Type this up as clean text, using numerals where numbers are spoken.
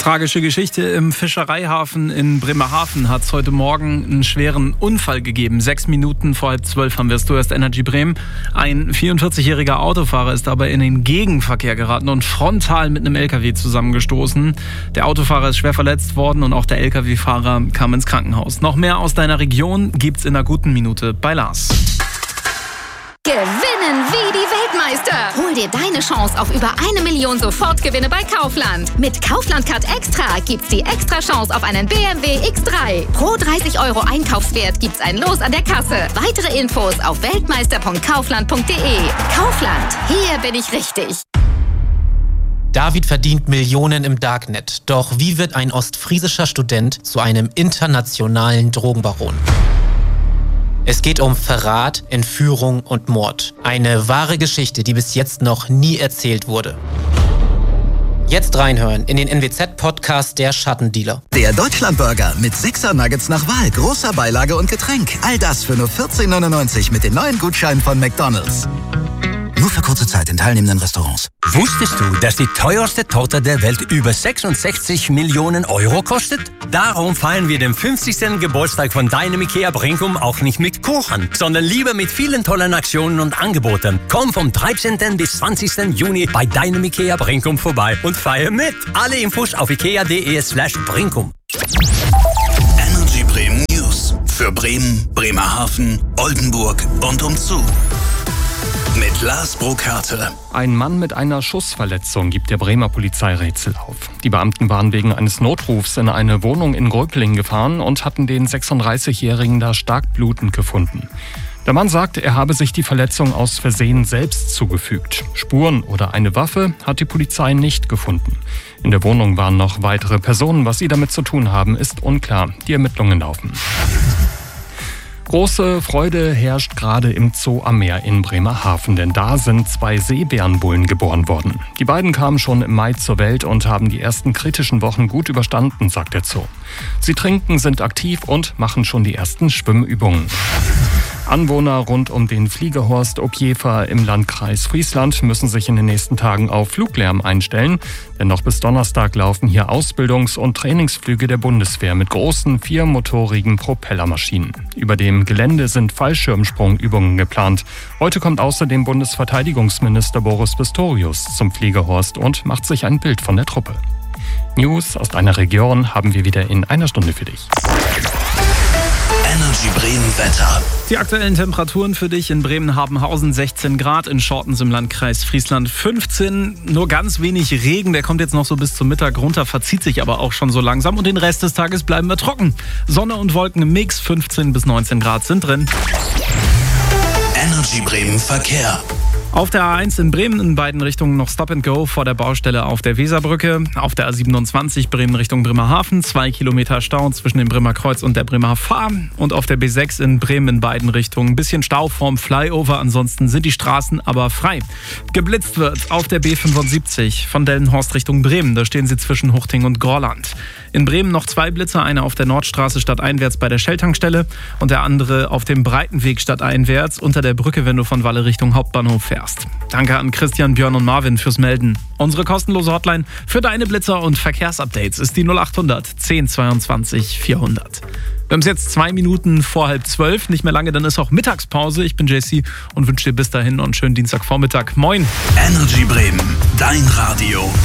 Tragische Geschichte im Fischereihafen in Bremerhaven hat es heute Morgen einen schweren Unfall gegeben. 6 Minuten vor 11:30 haben wir es. Du hörst Energy Bremen. Ein 44-jähriger Autofahrer ist dabei in den Gegenverkehr geraten und frontal mit einem LKW zusammengestoßen. Der Autofahrer ist schwer verletzt worden und auch der LKW-Fahrer kam ins Krankenhaus. Noch mehr aus deiner Region gibt's in einer guten Minute bei Lars. Gewinnen wie die Weltmeister. Hol dir deine Chance auf über 1 Million Sofortgewinne bei Kaufland. Mit Kaufland Card Extra gibt's die extra Chance auf einen BMW X3. Pro 30 € Einkaufswert gibt's ein Los an der Kasse. Weitere Infos auf weltmeister.kaufland.de. Kaufland, hier bin ich richtig. David verdient Millionen im Darknet. Doch wie wird ein ostfriesischer Student zu einem internationalen Drogenbaron? Es geht um Verrat, Entführung und Mord. Eine wahre Geschichte, die bis jetzt noch nie erzählt wurde. Jetzt reinhören in den NWZ-Podcast Der Schattendealer. Der Deutschlandburger mit 6er Nuggets nach Wahl, großer Beilage und Getränk. All das für nur 14,99 mit den neuen Gutscheinen von McDonald's. Nur für kurze Zeit in teilnehmenden Restaurants. Wusstest du, dass die teuerste Torte der Welt über 66 Millionen € kostet? Darum feiern wir den 50. Geburtstag von deinem IKEA Brinkum auch nicht mit Kuchen, sondern lieber mit vielen tollen Aktionen und Angeboten. Komm vom 13. bis 20. Juni bei deinem IKEA Brinkum vorbei und feier mit. Alle Infos auf ikea.de/Brinkum. Energy Bremen News. Für Bremen, Bremerhaven, Oldenburg und umzu. Mit Lars Brokarte. Ein Mann mit einer Schussverletzung gibt der Bremer Polizei Rätsel auf. Die Beamten waren wegen eines Notrufs in eine Wohnung in Gröpeling gefahren und hatten den 36-Jährigen da stark blutend gefunden. Der Mann sagt, er habe sich die Verletzung aus Versehen selbst zugefügt. Spuren oder eine Waffe hat die Polizei nicht gefunden. In der Wohnung waren noch weitere Personen. Was sie damit zu tun haben, ist unklar. Die Ermittlungen laufen. Große Freude herrscht gerade im Zoo am Meer in Bremerhaven, denn da sind 2 Seebärenbullen geboren worden. Die beiden kamen schon im Mai zur Welt und haben die ersten kritischen Wochen gut überstanden, sagt der Zoo. Sie trinken, sind aktiv und machen schon die ersten Schwimmübungen. Anwohner rund um den Fliegerhorst Objever im Landkreis Friesland müssen sich in den nächsten Tagen auf Fluglärm einstellen, denn noch bis Donnerstag laufen hier Ausbildungs- und Trainingsflüge der Bundeswehr mit großen 4-motorigen Propellermaschinen. Über dem Gelände sind Fallschirmsprungübungen geplant. Heute kommt außerdem Bundesverteidigungsminister Boris Pistorius zum Fliegerhorst und macht sich ein Bild von der Truppe. News aus deiner Region haben wir wieder in einer Stunde für dich. Energy Bremen Wetter. Die aktuellen Temperaturen für dich in Bremen-Habenhausen 16 Grad, in Schortens im Landkreis Friesland 15. Nur ganz wenig Regen, der kommt jetzt noch so bis zum Mittag runter, verzieht sich aber auch schon so langsam und den Rest des Tages bleiben wir trocken. Sonne und Wolken im Mix, 15 bis 19 Grad sind drin. Energy Bremen Verkehr. Auf der A1 in Bremen in beiden Richtungen noch Stop and Go vor der Baustelle auf der Weserbrücke. Auf der A27 Bremen Richtung Bremerhaven 2 Kilometer Stau zwischen dem Bremer Kreuz und der Bremer Fahr. Und auf der B6 in Bremen in beiden Richtungen ein bisschen Stau vorm Flyover. Ansonsten sind die Straßen aber frei. Geblitzt wird auf der B75 von Delmenhorst Richtung Bremen. Da stehen sie zwischen Huchting und Gorland. In Bremen noch 2 Blitzer, einer auf der Nordstraße stadteinwärts bei der Shell-Tankstelle und der andere auf dem Breitenweg stadteinwärts unter der Brücke, wenn du von Walle Richtung Hauptbahnhof fährst. Danke an Christian, Björn und Marvin fürs Melden. Unsere kostenlose Hotline für deine Blitzer und Verkehrsupdates ist die 0800 10 22 400. Wir haben es jetzt 2 Minuten vor 11:30, nicht mehr lange, dann ist auch Mittagspause. Ich bin JC und wünsche dir bis dahin noch einen schönen Dienstagvormittag. Moin! Energy Bremen, dein Radio.